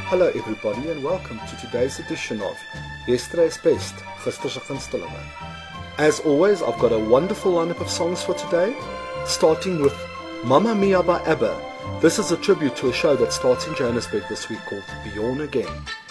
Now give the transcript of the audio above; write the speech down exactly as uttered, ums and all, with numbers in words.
Hello everybody and welcome to today's edition of Yesterday's Best, Gister se Gunstelinge. As always, I've got a wonderful lineup of songs for today, starting with Mamma Mia by ABBA. This is a tribute to a show that starts in Johannesburg this week called Beyond Again.